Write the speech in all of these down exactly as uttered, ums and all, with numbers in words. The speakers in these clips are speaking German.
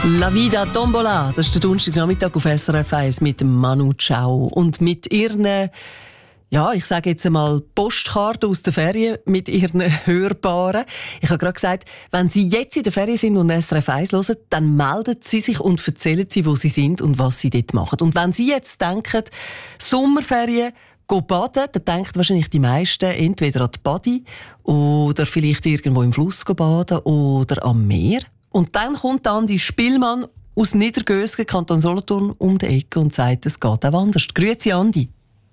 La Vida Tombola, das ist der Donnerstagnachmittag auf S R F eins mit Manu Chao und mit ihren, ja, ich sage jetzt einmal Postkarten aus der Ferien, mit ihren Hörbaren. Ich habe gerade gesagt, wenn Sie jetzt in der Ferien sind und S R F eins hören, dann melden Sie sich und erzählen Sie, wo Sie sind und was Sie dort machen. Und wenn Sie jetzt denken, Sommerferien, go baden, dann denken wahrscheinlich die meisten entweder an die Badi oder vielleicht irgendwo im Fluss go baden oder am Meer. Und dann kommt dann die Spielmann aus Niedergösgen, Kanton Solothurn, um die Ecke und sagt, es geht auch anders. Grüezi, Andi.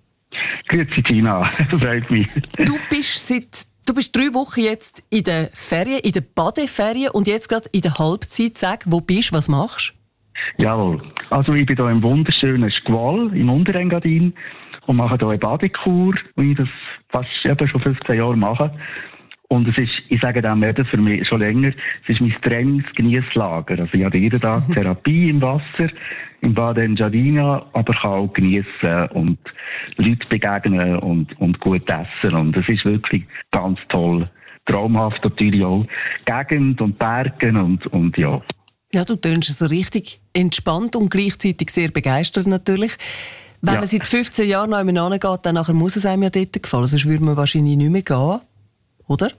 Grüezi, Tina. Das freut mich. Du bist seit, du bist drei Wochen jetzt in der Ferien, in der Badeferien und jetzt gerade in der Halbzeit. Sag, wo bist du, was machst du? Jawohl. Also ich bin hier im wunderschönen Schquall im Unterengadin und mache hier eine Badekur, wie ich das fast eben schon fünfzehn Jahre mache. Und es ist, ich sage dem eben für mich schon länger, es ist mein Trainings-Genießlager. Also ich habe jeden Tag Therapie im Wasser, im Bad Engadina, aber kann auch geniessen und Leute begegnen und, und gut essen. Und es ist wirklich ganz toll. Traumhaft natürlich auch. Gegend und Bergen und, und ja. Ja, du tönst so richtig entspannt und gleichzeitig sehr begeistert natürlich. Wenn ja. man seit fünfzehn Jahren noch einmal hingeht, dann nachher muss es einem ja dort gefallen. Sonst würde man wahrscheinlich nicht mehr gehen. Oder?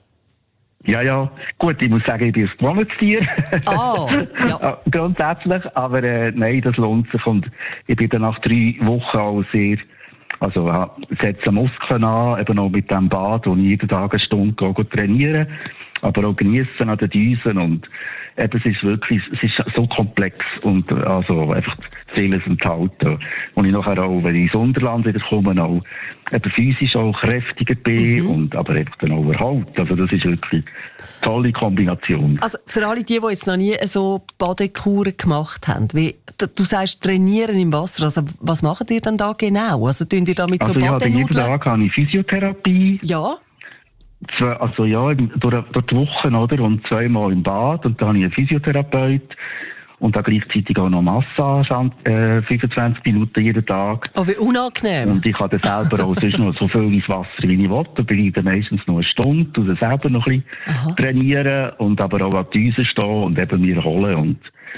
Ja, ja. Gut, ich muss sagen, ich bin ein Gewohnheitstier. Ah, ja. Grundsätzlich. Aber äh, nein, das lohnt sich. Und ich bin dann nach drei Wochen auch sehr, also setze Muskeln an, eben auch mit dem Bad, wo ich jeden Tag eine Stunde gehe, gehe trainieren. Aber auch geniessen an den Düsen. Und eben, es ist wirklich, es ist so komplex und also einfach vieles enthalten. Und ich nachher auch, wenn ich ins Unterland wieder komme, auch eben physisch auch kräftiger bin, mhm. und aber eben dann auch erholt. Also das ist wirklich eine tolle Kombination. Also für alle die, die jetzt noch nie so Badekuren gemacht haben, wie, du sagst trainieren im Wasser, also was macht ihr denn da genau? Also tun ihr da mit so also, Badenudeln? Ja, jeden Tag habe ich Physiotherapie. Ja. Zwei, also ja, durch, durch die Woche, oder? Und zweimal im Bad. Und dann habe ich einen Physiotherapeut. Und dann gleichzeitig auch noch Massage, äh, fünfundzwanzig Minuten jeden Tag. Oh, wie unangenehm. Und ich kann dann selber auch sonst noch so viel ins Wasser, wie ich will. Da bin ich dann meistens noch eine Stunde, und dann selber noch ein bisschen Aha. trainieren und aber auch an die Düse stehen und eben mir holen. Und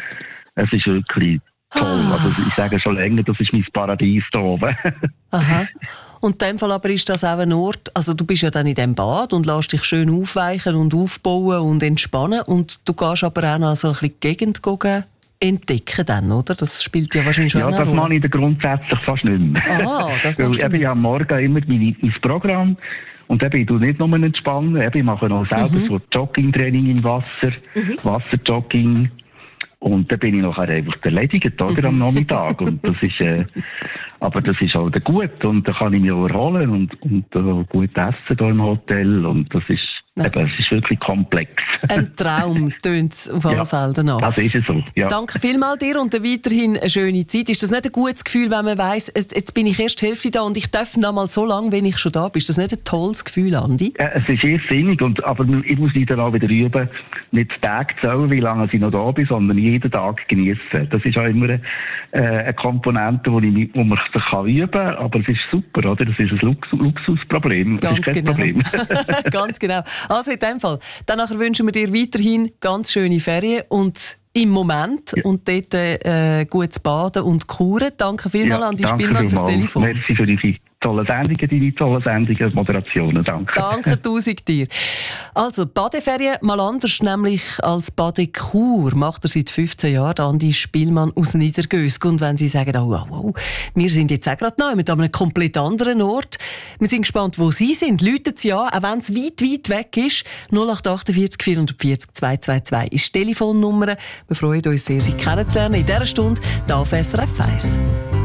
es ist wirklich toll. Ah. Also ich sage schon länger, das ist mein Paradies da oben. Aha. Und in dem Fall aber ist das auch ein Ort, also du bist ja dann in dem Bad und lässt dich schön aufweichen und aufbauen und entspannen und du gehst aber auch noch so ein bisschen die Gegend gucken, entdecken dann, oder? Das spielt ja wahrscheinlich schon ja, eine Rolle. Ja, das mache ich grundsätzlich fast nicht mehr. Ah, das Weil machst du eben, ich habe am Morgen immer mein, mein Programm und eben, ich tue nicht nur entspannen, eben, ich mache auch selber mhm. so Jogging-Training im Wasser, mhm. Wasserjogging. Und dann bin ich nachher einfach erledigt, oder, am Nachmittag. Und das ist, äh, aber das ist halt gut. Und da kann ich mich auch erholen und, und äh, gut essen hier im Hotel. Und das ist, ja. eben, es ist wirklich komplex. Ein Traum tönt es auf alle ja, Fälle danach. Das ist es so, ja. Danke vielmals dir und weiterhin eine schöne Zeit. Ist das nicht ein gutes Gefühl, wenn man weiss, jetzt bin ich erst die Hälfte da und ich darf noch mal so lange, wenn ich schon da bin? Ist das nicht ein tolles Gefühl, Andi? Ja, es ist irrsinnig, und, aber ich muss mich dann auch wieder üben, nicht die Tage zählen, wie lange ich noch da bin, sondern jeden Tag genießen. Das ist auch immer eine, äh, eine Komponente, wo, ich, wo man sich kann üben kann, aber es ist super, oder? Das ist ein Lux- Luxusproblem. Das ist kein genau. Problem. Ganz genau. Also in dem Fall, danach wünschen wir dir weiterhin ganz schöne Ferien und im Moment ja. und dort äh, gutes Baden und Kuren. Danke vielmals ja, an die Spielmann fürs Telefon. Merci für die tolle Sendungen, deine tolle Sendungen, Moderationen. Danke. Danke tausend dir. Also, Badeferien mal anders, nämlich als Badekur macht er seit fünfzehn Jahren Andi Spielmann aus Niedergösgen. Und wenn Sie sagen, oh, wow, wow, wir sind jetzt auch gerade neu mit einem komplett anderen Ort. Wir sind gespannt, wo Sie sind. Läutet Sie an, auch wenn es weit, weit weg ist. null acht achtundvierzig vierhundertvierzig zweihundertzweiundzwanzig ist die Telefonnummer. Wir freuen uns sehr, Sie kennenzulernen in dieser Stunde hier auf S R F eins.